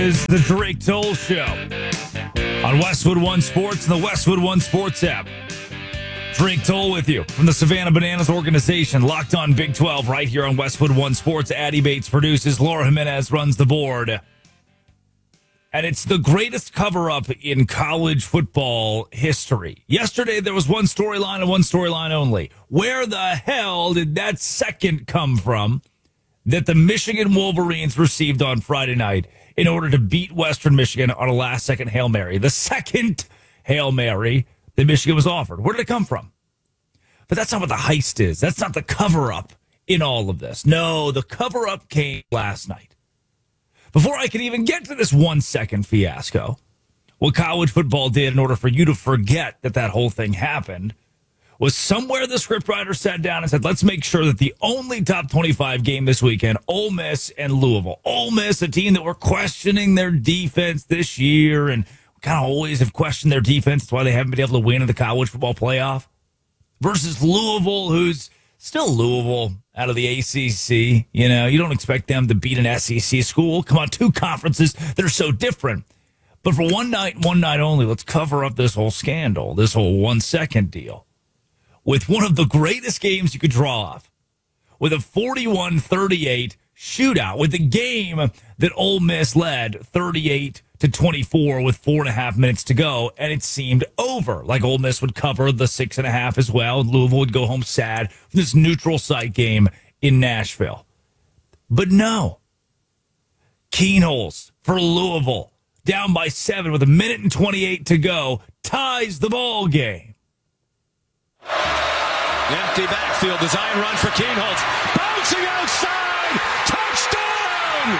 Is the Drake Toll Show on Westwood One Sports and the Westwood One Sports app. Drake Toll with you from the Savannah Bananas organization, locked on Big 12 right here on Westwood One Sports. Addie Bates produces, Laura Jimenez runs the board. And it's the greatest cover-up in college football history. Yesterday, there was one storyline and one storyline only. Where the hell did that second come from that the Michigan Wolverines received on Friday night in order to beat Western Michigan on a last-second Hail Mary? The second Hail Mary that Michigan was offered. Where did it come from? But that's not what the heist is. That's not the cover-up in all of this. No, the cover-up came last night. Before I can even get to this 1 second fiasco, what college football did in order for you to forget that that whole thing happened was somewhere the scriptwriter sat down and said, let's make sure that the only top 25 game this weekend, Ole Miss and Louisville. Ole Miss, a team that we're questioning their defense this year, and kind of always have questioned their defense. That's why they haven't been able to win in the college football playoff. Versus Louisville, who's still Louisville out of the ACC. You know, you don't expect them to beat an SEC school. Come on, two conferences that are so different. But for one night only, let's cover up this whole scandal, this whole 1 second deal, with one of the greatest games you could draw off, with a 41-38 shootout, with a game that Ole Miss led 38-24 with 4.5 minutes to go, and it seemed over. Like Ole Miss would cover the 6.5 as well, and Louisville would go home sad from this neutral site game in Nashville. But no. Keenholz for Louisville, down by 7 with 1:28 to go, ties the ball game. Empty backfield, design run for Keenholz. Bouncing outside, touchdown!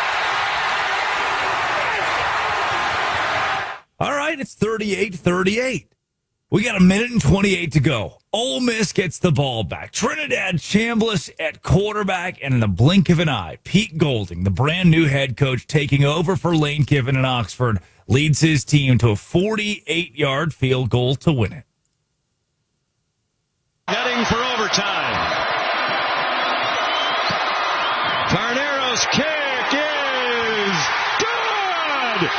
All right, it's 38-38. We got 1:28 to go. Ole Miss gets the ball back. Trinidad Chambliss at quarterback, and in the blink of an eye, Pete Golding, the brand new head coach, taking over for Lane Kiffin in Oxford, leads his team to a 48-yard field goal to win it. Heading for overtime. Carnero's kick is good!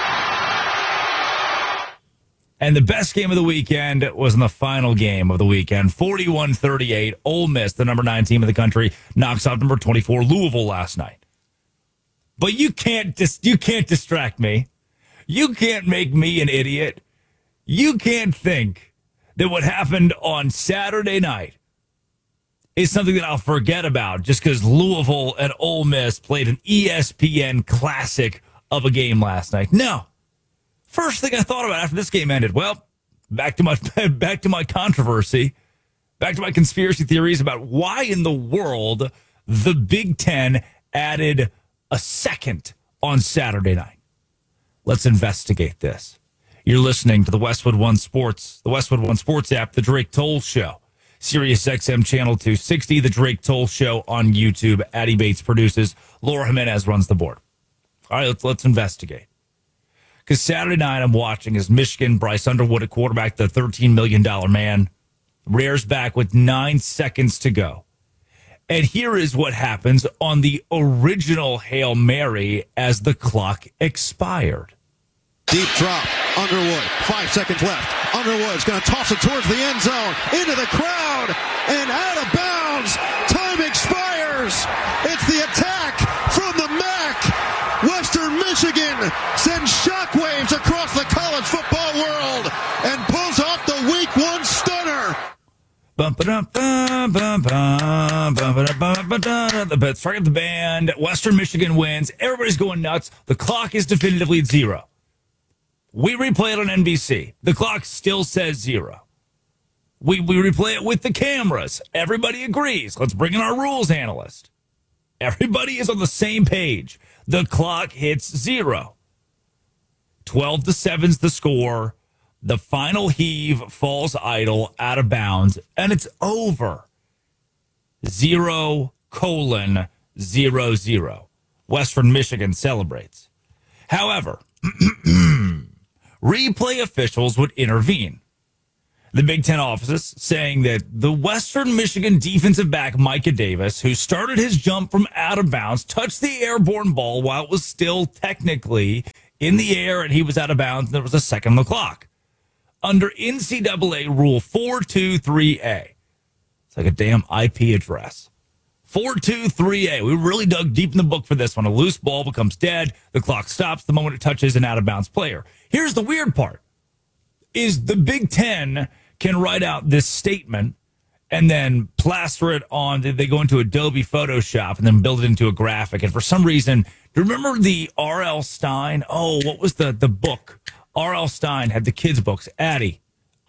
And the best game of the weekend was in the final game of the weekend. 41-38, Ole Miss, the number 9 team in the country, knocks out number 24 Louisville last night. But you can't distract me. You can't make me an idiot. You can't think that what happened on Saturday night is something that I'll forget about just because Louisville and Ole Miss played an ESPN classic of a game last night. No. First thing I thought about after this game ended, well, back to my controversy, back to my conspiracy theories about why in the world the Big Ten added a second on Saturday night. Let's investigate this. You're listening to the Westwood One Sports app, the Drake Toll Show, Sirius XM Channel 260, the Drake Toll Show on YouTube. Addie Bates produces. Laura Jimenez runs the board. All right, let's investigate. Because Saturday night I'm watching as Michigan, Bryce Underwood at quarterback, the $13 million man, rears back with 9 seconds to go. And here is what happens on the original Hail Mary as the clock expired. Deep drop, Underwood, 5 seconds left. Underwood's going to toss it towards the end zone, into the crowd, and out of bounds. Time expires. It's the attack from the MAC. Western Michigan sends shockwaves across the college football world and pulls off the Week 1 stunner. Strike up the band. Western Michigan wins. Everybody's going nuts. The clock is definitively at 0. We replay it on NBC. The clock still says 0. We replay it with the cameras. Everybody agrees. Let's bring in our rules analyst. Everybody is on the same page. The clock hits 0. 12-7's the score. The final heave falls idle, out of bounds, and it's over. 0:00. Western Michigan celebrates. However, replay officials would intervene. the Big Ten offices saying that the Western Michigan defensive back Micah Davis, who started his jump from out of bounds, touched the airborne ball while it was still technically in the air and he was out of bounds and there was a second on the clock. Under NCAA Rule 423A. It's like a damn IP address. 423A. We really dug deep in the book for this one. A loose ball becomes dead. The clock stops the moment it touches an out-of-bounds player. Here's the weird part. Is the Big Ten can write out this statement and then plaster it on. They go into Adobe Photoshop and then build it into a graphic. And for some reason, do you remember the R.L. Stein? Oh, what was the book? R.L. Stein had the kids' books. Addie.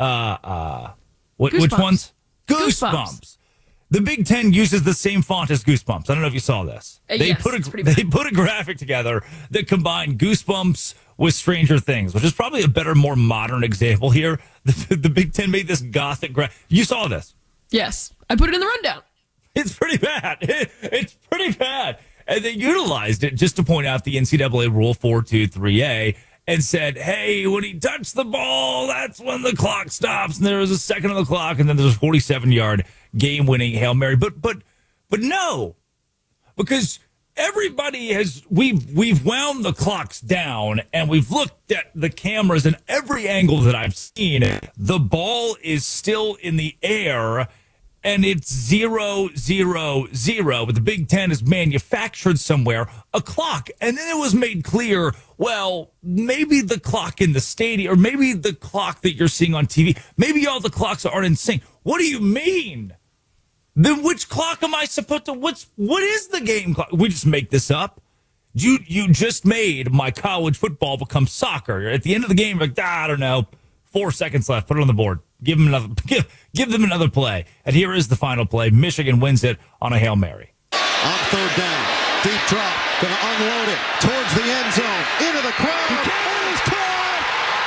Which ones? Goosebumps. The Big Ten uses the same font as Goosebumps. I don't know if you saw this. They put a graphic together that combined Goosebumps with Stranger Things, which is probably a better, more modern example here. The Big Ten made this gothic graphic. You saw this? Yes. I put it in the rundown. It's pretty bad. It's pretty bad. And they utilized it just to point out the NCAA Rule 423A and said, hey, when he touched the ball, that's when the clock stops. And there was a second on the clock, and then there's a 47-yard game-winning Hail Mary. But no, because everybody we've wound the clocks down and we've looked at the cameras and every angle that I've seen, the ball is still in the air and it's 0-0-0. But the Big Ten has manufactured somewhere a clock. And then it was made clear, well, maybe the clock in the stadium or maybe the clock that you're seeing on TV, maybe all the clocks aren't in sync. What do you mean? Then which clock am I supposed to? What is the game clock? We just make this up. You just made my college football become soccer. At the end of the game, like, I don't know, 4 seconds left. Put it on the board. Give them another play. And here is the final play. Michigan wins it on a Hail Mary. On third down, deep drop, going to unload it towards the end zone, into the crowd. And it's caught.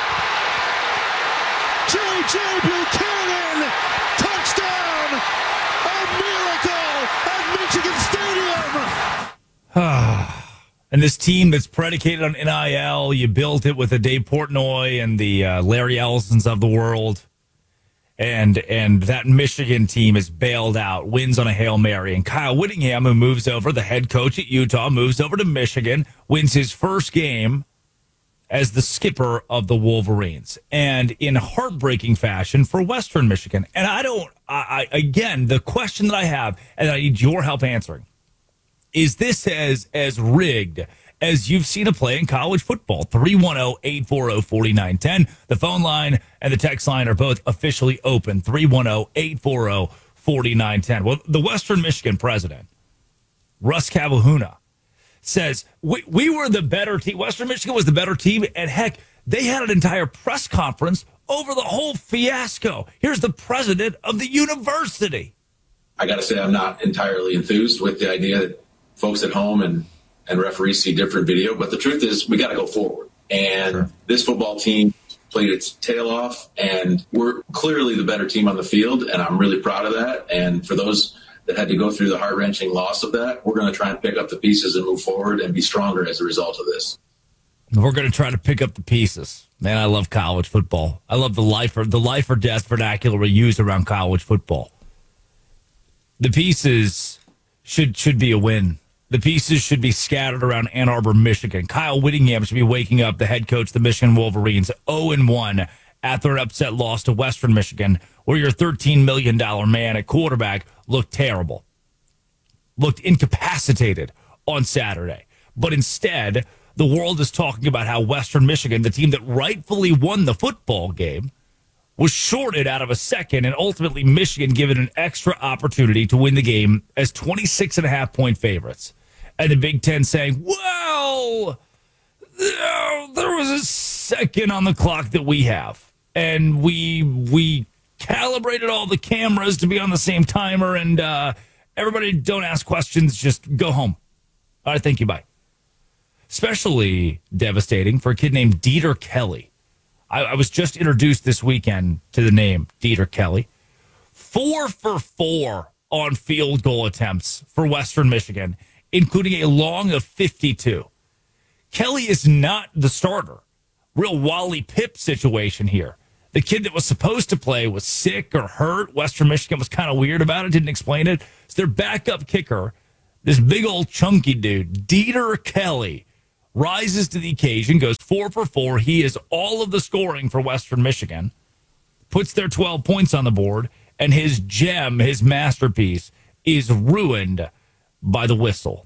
J.J. Buchanan, touchdown. A miracle at Michigan Stadium. And this team that's predicated on NIL, you built it with the Dave Portnoy and the Larry Ellisons of the world. And that Michigan team is bailed out, wins on a Hail Mary. And Kyle Whittingham, who moves over, the head coach at Utah, moves over to Michigan, wins his first game as the skipper of the Wolverines. And in heartbreaking fashion for Western Michigan. And again, the question that I have, and I need your help answering, is this as rigged as you've seen a play in college football? 310-840-4910. The phone line and the text line are both officially open. 310-840-4910. Well, the Western Michigan president, Russ Cavahuna, says we were the better team. Western Michigan was the better team. And heck, they had an entire press conference over the whole fiasco. Here's the president of the university. I got to say, I'm not entirely enthused with the idea that folks at home and referees see different video. But the truth is, we got to go forward. And This football team played its tail off, and we're clearly the better team on the field, and I'm really proud of that. And for those that had to go through the heart-wrenching loss of that, we're going to try and pick up the pieces and move forward and be stronger as a result of this. We're going to try to pick up the pieces. Man, I love college football. I love the life or death vernacular we use around college football. The pieces should be a win. The pieces should be scattered around Ann Arbor, Michigan. Kyle Whittingham should be waking up, the head coach of the Michigan Wolverines, 0-1 after an upset loss to Western Michigan, where your $13 million man at quarterback looked terrible, looked incapacitated on Saturday. But instead, the world is talking about how Western Michigan, the team that rightfully won the football game, was shorted out of a second, and ultimately Michigan given an extra opportunity to win the game as 26.5-point favorites. And the Big Ten saying, well, there was a second on the clock that we have, and we calibrated all the cameras to be on the same timer, and everybody don't ask questions, just go home. All right, thank you, bye. Especially devastating for a kid named Dieter Kelly. I was just introduced this weekend to the name Dieter Kelly. 4 for 4 on field goal attempts for Western Michigan, including a long of 52. Kelly is not the starter. Real Wally Pipp situation here. The kid that was supposed to play was sick or hurt. Western Michigan was kind of weird about it, didn't explain it. So their backup kicker, this big old chunky dude, Dieter Kelly, rises to the occasion, goes 4 for 4. He is all of the scoring for Western Michigan, puts their 12 points on the board, and his gem, his masterpiece, is ruined by the whistle.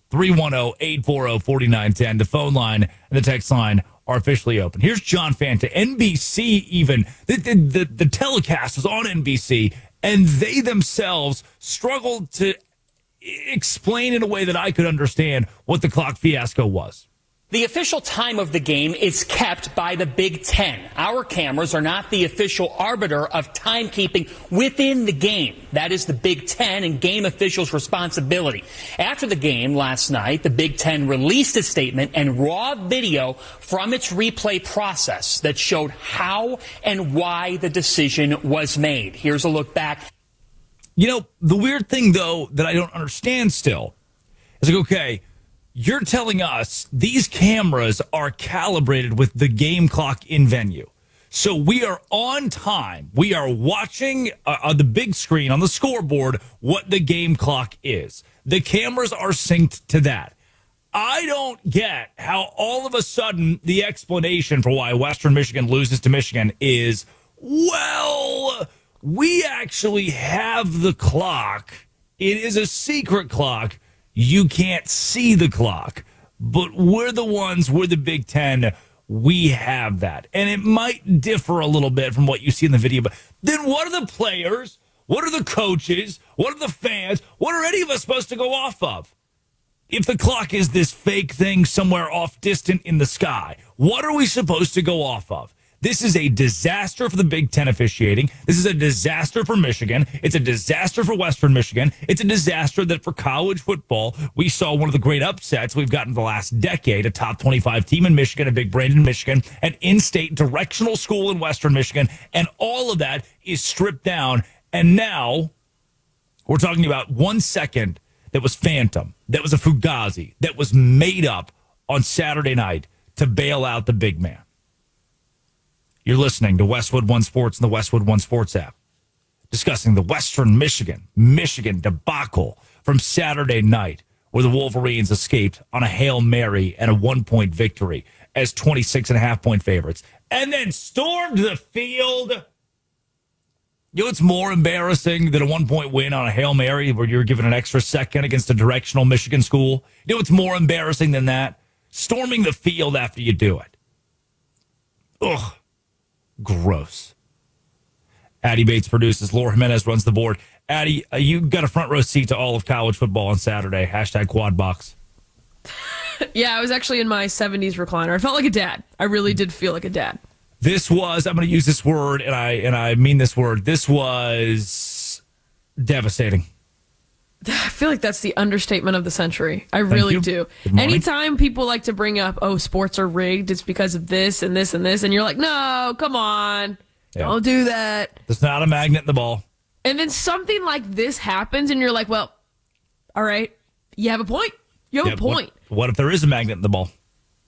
310-840-4910. The phone line and the text line are officially open. Here's John Fanta. NBC even, the telecast was on NBC, and they themselves struggled to explain in a way that I could understand what the clock fiasco was. The official time of the game is kept by the Big Ten. Our cameras are not the official arbiter of timekeeping within the game. That is the Big Ten and game officials' responsibility. After the game last night, the Big Ten released a statement and raw video from its replay process that showed how and why the decision was made. Here's a look back. You know, the weird thing, though, that I don't understand still is like, okay, you're telling us these cameras are calibrated with the game clock in venue. So we are on time. We are watching on the big screen on the scoreboard what the game clock is. The cameras are synced to that. I don't get how all of a sudden the explanation for why Western Michigan loses to Michigan is, well, we actually have the clock. It is a secret clock. You can't see the clock, but we're the Big Ten. We have that. And it might differ a little bit from what you see in the video, but then what are the players? What are the coaches? What are the fans? What are any of us supposed to go off of? If the clock is this fake thing somewhere off distant in the sky, what are we supposed to go off of? This is a disaster for the Big Ten officiating. This is a disaster for Michigan. It's a disaster for Western Michigan. It's a disaster that for college football, we saw one of the great upsets we've gotten the last decade, a top 25 team in Michigan, a big brand in Michigan, an in-state directional school in Western Michigan, and all of that is stripped down. And now we're talking about 1 second that was phantom, that was a fugazi, that was made up on Saturday night to bail out the big man. You're listening to Westwood One Sports and the Westwood One Sports app, discussing the Western Michigan debacle from Saturday night, where the Wolverines escaped on a Hail Mary and a 1-point victory as 26.5-point favorites, and then stormed the field. You know what's more embarrassing than a 1-point win on a Hail Mary where you're given an extra second against a directional Michigan school? You know what's more embarrassing than that? Storming the field after you do it. Ugh. Gross. Addie Bates produces. Laura Jimenez runs the board. Addie, you got a front row seat to all of college football on Saturday. Hashtag quad box. Yeah, I was actually in my 70s recliner. I felt like a dad. I really did feel like a dad. This was, I'm going to use this word, and I mean this word. This was devastating. I feel like that's the understatement of the century. I really do. Anytime people like to bring up, oh, sports are rigged, it's because of this and this and this, and you're like, no, come on. Yeah. Don't do that. There's not a magnet in the ball. And then something like this happens, and you're like, well, all right, you have a point. You have a point. What if there is a magnet in the ball?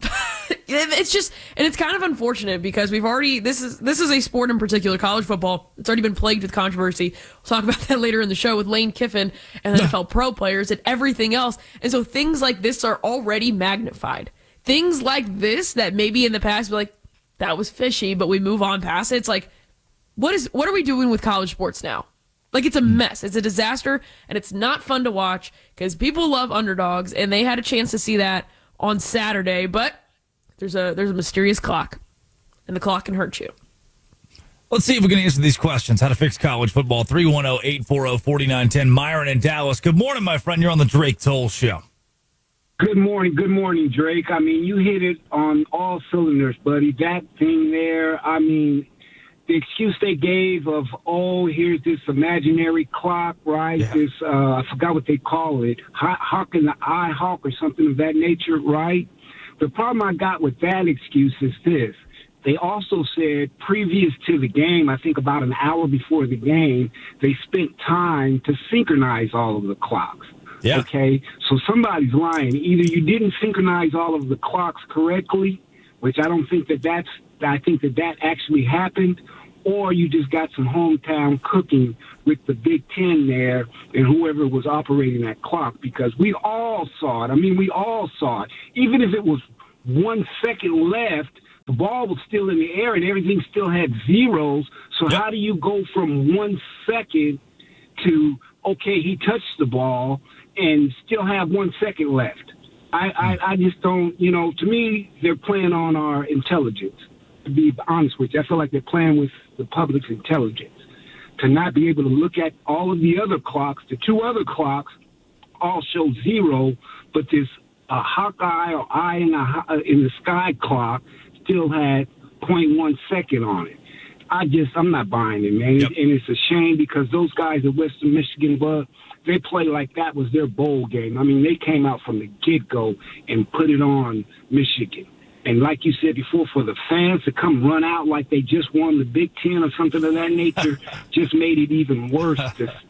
It's just, and it's kind of unfortunate because we've already, this is a sport in particular, college football. It's already been plagued with controversy. We'll talk about that later in the show with Lane Kiffin and NFL pro players and everything else. And so things like this are already magnified. Things like this that maybe in the past, like, that was fishy, but we move on past it. It's like, what are we doing with college sports now? Like, it's a mess. It's a disaster, and it's not fun to watch because people love underdogs, and they had a chance to see that on Saturday, but there's a mysterious clock, and the clock can hurt you. Let's see if we can answer these questions. How to fix college football. 310-840-4910. Myron in Dallas. Good morning, my friend. You're on the Drake Toll Show. Good morning, Drake. I mean, you hit it on all cylinders, buddy. That thing there, I mean, the excuse they gave of, oh, here's this imaginary clock, right? Yeah. This, I forgot what they call it, hawking the eye hawk or something of that nature, right? The problem I got with that excuse is this. They also said previous to the game, I think about an hour before the game, they spent time to synchronize all of the clocks. Yeah. Okay? So somebody's lying. Either you didn't synchronize all of the clocks correctly, which I don't think I think that actually happened, or you just got some hometown cooking with the Big Ten there and whoever was operating that clock, because we all saw it. I mean, we all saw it. Even if it was 1 second left, the ball was still in the air and everything still had zeros. So how do you go from 1 second to, okay, he touched the ball and still have 1 second left? I just don't, to me, they're playing on our intelligence, to be honest with you. I feel like they're playing with the public's intelligence, to not be able to look at all of the other clocks. The two other clocks all show zero, but this Hawkeye or eye in the sky clock still had 0.1 second on it. I'm not buying it, man. Yep. And it's a shame because those guys at Western Michigan, they play like that was their bowl game. I mean, they came out from the get-go and put it on Michigan. And like you said before, for the fans to come run out like they just won the Big Ten or something of that nature just made it even worse.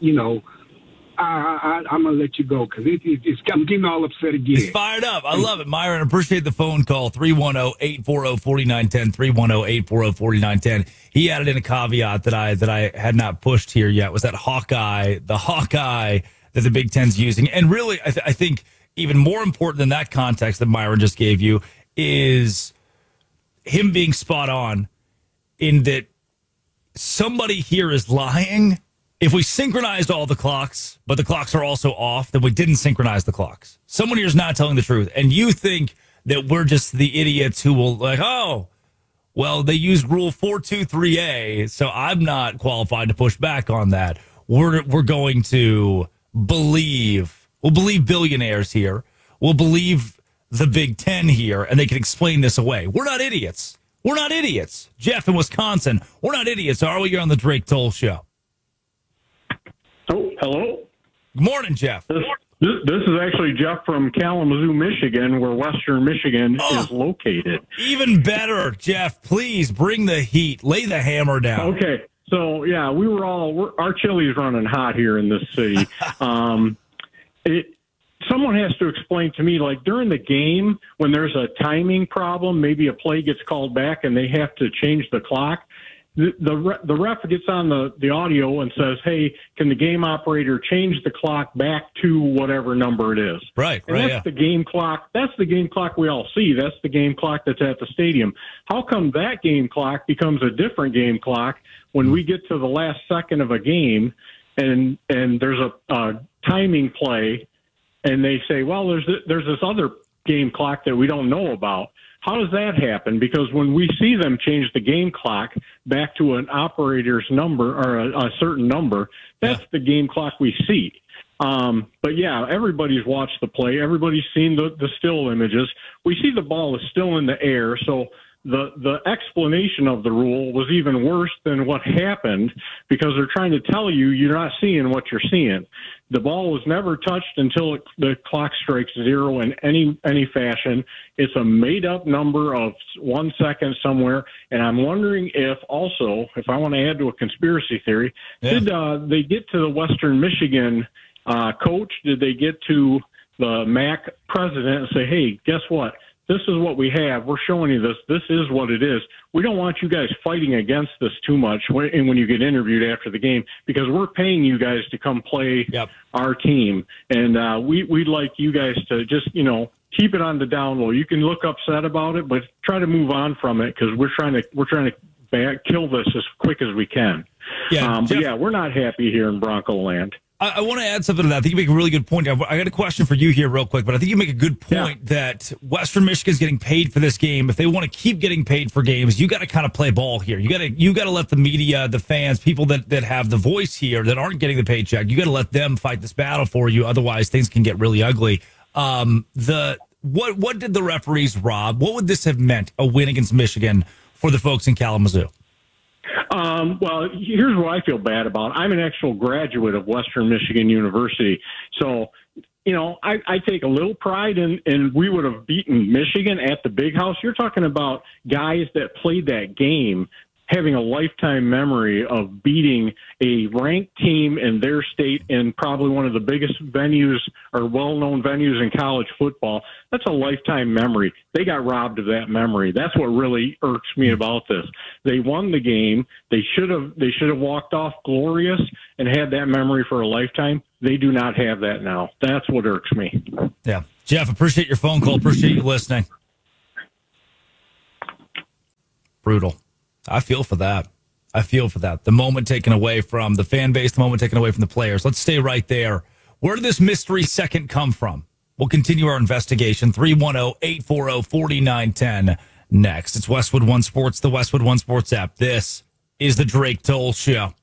I'm going to let you go because I'm getting all upset again. It's fired up. I love it, Myron. Appreciate the phone call. 310-840-4910, 310-840-4910. He added in a caveat that I had not pushed here yet, was that the Hawkeye that the Big Ten's using. And really, I think even more important than that context that Myron just gave you is him being spot on in that somebody here is lying. If we synchronized all the clocks, but the clocks are also off, then we didn't synchronize the clocks. Someone here is not telling the truth. And you think that we're just the idiots who will they used Rule 423A, so I'm not qualified to push back on that. We're going to believe billionaires here. We'll believe the Big Ten here, and they can explain this away. We're not idiots. We're not idiots. Jeff in Wisconsin, we're not idiots, are we? You're on the Drake Toll Show. Oh, hello. Good morning, Jeff. This is actually Jeff from Kalamazoo, Michigan, where Western Michigan is located. Even better, Jeff. Please bring the heat. Lay the hammer down. Okay. So, yeah, our chili's running hot here in this city. Someone has to explain to me, like during the game, when there's a timing problem, maybe a play gets called back and they have to change the clock. The ref gets on the audio and says, hey, can the game operator change the clock back to whatever number it is? Right. That's the game clock. That's the game clock we all see. That's the game clock that's at the stadium. How come that game clock becomes a different game clock when we get to the last second of a game and there's a timing play and they say, well, there's this other game clock that we don't know about? How does that happen? Because when we see them change the game clock back to an operator's number or a certain number, that's the game clock we see. But, yeah, everybody's watched the play. Everybody's seen the still images. We see the ball is still in the air, so the explanation of the rule was even worse than what happened because they're trying to tell you you're not seeing what you're seeing. The ball was never touched until the clock strikes zero in any fashion. It's a made-up number of 1 second somewhere, and I'm wondering if I want to add to a conspiracy theory, did they get to the Western Michigan coach? Did they get to the MAC president and say, hey, guess what? This is what we have. We're showing you this. This is what it is. We don't want you guys fighting against this too much when you get interviewed after the game because we're paying you guys to come play our team. And we'd like you guys to just, keep it on the down low. You can look upset about it, but try to move on from it because we're trying to kill this as quick as we can. Yeah, but we're not happy here in Bronco land. I want to add something to that. I think you make a really good point. I got a question for you here real quick, but I think you make a good point that Western Michigan's getting paid for this game. If they want to keep getting paid for games, you got to kind of play ball here. You got to let the media, the fans, people that have the voice here that aren't getting the paycheck, you got to let them fight this battle for you. Otherwise, things can get really ugly. What did the referees, Rob? What would this have meant, a win against Michigan, for the folks in Kalamazoo? Well, here's what I feel bad about. I'm an actual graduate of Western Michigan University. So, I take a little pride in we would have beaten Michigan at the Big House. You're talking about guys that played that game having a lifetime memory of beating a ranked team in their state in probably one of the biggest venues or well-known venues in college football. That's a lifetime memory. They got robbed of that memory. That's what really irks me about this. They won the game. They should have walked off glorious and had that memory for a lifetime. They do not have that now. That's what irks me. Yeah. Jeff, appreciate your phone call. Appreciate you listening. Brutal. I feel for that. The moment taken away from the fan base, the moment taken away from the players. Let's stay right there. Where did this mystery second come from? We'll continue our investigation. 310-840-4910 next. It's Westwood One Sports, the Westwood One Sports app. This is the Drake Toll Show.